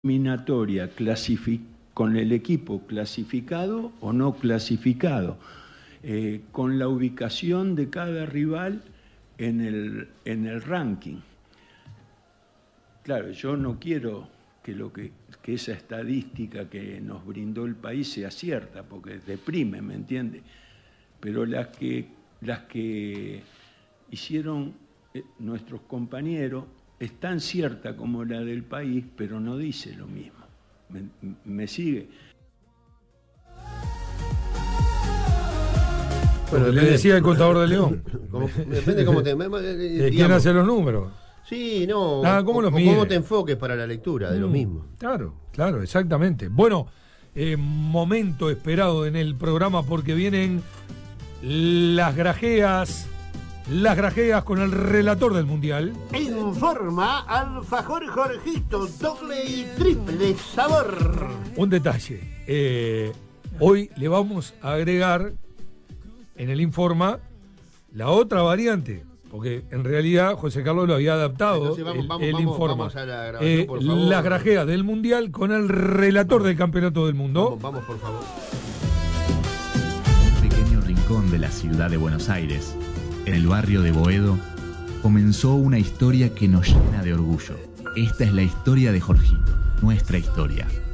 eliminatoria con el equipo clasificado o no clasificado, con la ubicación de cada rival en el ranking. Claro, yo no quiero que esa estadística que nos brindó el país sea cierta, porque deprime, ¿me entiende? Pero las que hicieron nuestros compañeros es tan cierta como la del país, pero no dice lo mismo. ¿Me sigue? Bueno, le decía el contador de León. Depende cómo te... ¿Quién hace los números? Sí, no. ¿Cómo los cómo te enfoques para la lectura de lo mismo. Claro, exactamente. Bueno, momento esperado en el programa porque vienen las grajeas con el relator del Mundial. Informa Alfajor Jorgito, doble y triple sabor. Un detalle. Hoy le vamos a agregar en el Informa la otra variante, porque en realidad José Carlos lo había adaptado. Entonces, el Informa. Vamos a la grabación, por favor. Las grajeas del Mundial con el relator del Campeonato del Mundo. Vamos, por favor. Un pequeño rincón de la ciudad de Buenos Aires, en el barrio de Boedo, comenzó una historia que nos llena de orgullo. Esta es la historia de Jorgito, nuestra historia.